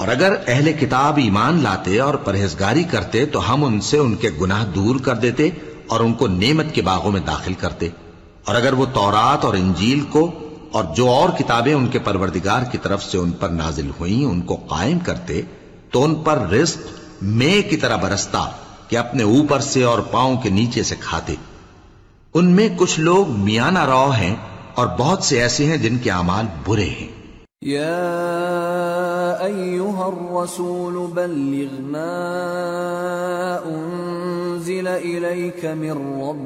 और अगर अहले किताब ईमान लाते और परहेजगारी करते तो हम उनसे उनके गुनाह दूर कर देते और उनको नेमत के बागों में दाखिल करते। और अगर वो तौरात और इंजील को और जो और किताबें उनके परवरदिगार की तरफ से उन पर नाजिल हुई उनको कायम करते तो उन पर रिज्क मे की तरह बरसता कि अपने ऊपर से और पांव के नीचे से खाते। उनमें कुछ लोग मियाना रौ हैं और बहुत से ऐसे हैं जिनके अमाल बुरे हैं। या अय्युहर रसूल बल्लिग मा उन्ज़िल इलैका मिन